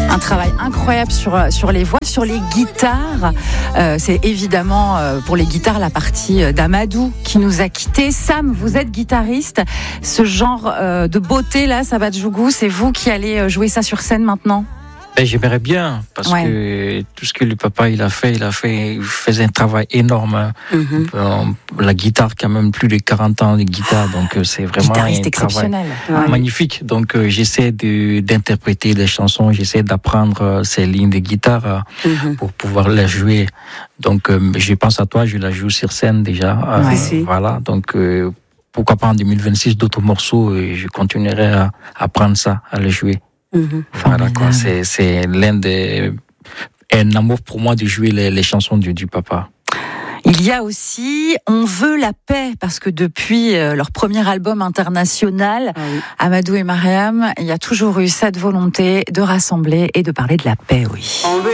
Un travail incroyable sur les voix, sur les guitares. C'est évidemment pour les guitares la partie d'Amadou qui nous a quittés. Sam, vous êtes guitariste. Ce genre de beauté là, Sabadjougou, c'est vous qui allez jouer ça sur scène maintenant? J'aimerais bien, parce que tout ce que le papa il faisait un travail énorme. La guitare, quand même plus de 40 ans de guitare, donc c'est vraiment guitariste un exceptionnel, magnifique. Donc j'essaie d'interpréter les chansons, j'essaie d'apprendre ces lignes de guitare pour pouvoir les jouer. Donc je pense à toi, je la joue sur scène déjà. Voilà, donc pourquoi pas en 2026 d'autres morceaux, et je continuerai à apprendre ça, à les jouer. Voilà, quoi. C'est un amour pour moi de jouer les chansons du papa. Il y a aussi On veut la paix, parce que depuis leur premier album international, Amadou et Mariam, il y a toujours eu cette volonté de rassembler et de parler de la paix, oui.